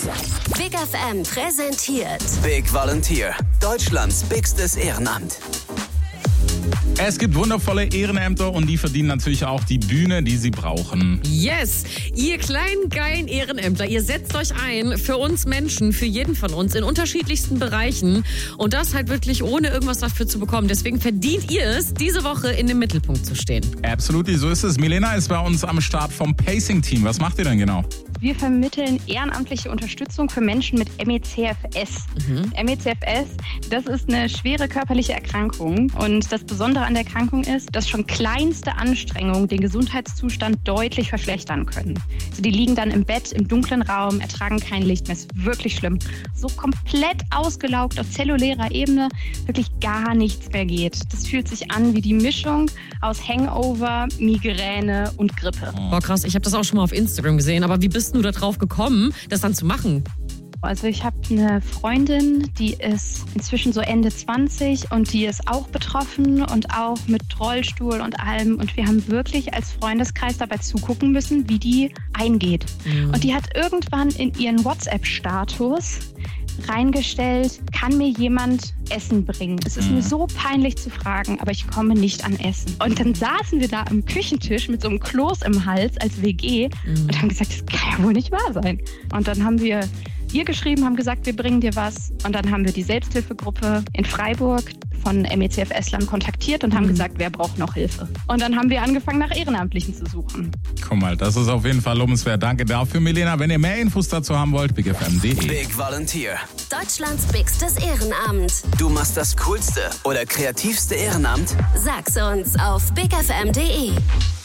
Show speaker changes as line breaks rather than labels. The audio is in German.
Big FM präsentiert
Big Volunteer, Deutschlands bigstes Ehrenamt.
Es gibt wundervolle Ehrenämter und die verdienen natürlich auch die Bühne, die sie brauchen.
Yes, ihr kleinen, geilen Ehrenämtler, ihr setzt euch ein für uns Menschen, für jeden von uns in unterschiedlichsten Bereichen und das halt wirklich ohne irgendwas dafür zu bekommen. Deswegen verdient ihr es, diese Woche in dem Mittelpunkt zu stehen.
Absolut, so ist es. Milena ist bei uns am Start vom Pacing-Team. Was macht ihr denn genau?
Wir vermitteln ehrenamtliche Unterstützung für Menschen mit MECFS. MECFS, das ist eine schwere körperliche Erkrankung. Und das Besondere an der Erkrankung ist, dass schon kleinste Anstrengungen den Gesundheitszustand deutlich verschlechtern können. Also die liegen dann im Bett, im dunklen Raum, ertragen kein Licht mehr. Ist wirklich schlimm. So komplett ausgelaugt auf zellulärer Ebene, wirklich gar nichts mehr geht. Das fühlt sich an wie die Mischung aus Hangover, Migräne und Grippe.
Boah, krass, ich habe das auch schon mal auf Instagram gesehen. Aber wie bist du da drauf gekommen, das dann zu machen?
Also ich habe eine Freundin, die ist inzwischen so Ende 20 und die ist auch betroffen und auch mit Rollstuhl und allem. Und wir haben wirklich als Freundeskreis dabei zugucken müssen, wie die eingeht. Und die hat irgendwann in ihren WhatsApp-Status reingestellt, kann mir jemand Essen bringen? Es ist mir so peinlich zu fragen, aber ich komme nicht an Essen. Und dann saßen wir da am Küchentisch mit so einem Kloß im Hals als WG und haben gesagt, das kann ja wohl nicht wahr sein. Und dann haben wir ihr geschrieben, haben gesagt, wir bringen dir was. Und dann haben wir die Selbsthilfegruppe in Freiburg von MECFS-Lern kontaktiert und haben gesagt, wer braucht noch Hilfe. Und dann haben wir angefangen, nach Ehrenamtlichen zu suchen.
Guck mal, das ist auf jeden Fall lobenswert. Danke dafür, Milena. Wenn ihr mehr Infos dazu haben wollt, bigfm.de.
Big Volunteer.
Deutschlands bigstes Ehrenamt.
Du machst das coolste oder kreativste Ehrenamt?
Sag's uns auf bigfm.de.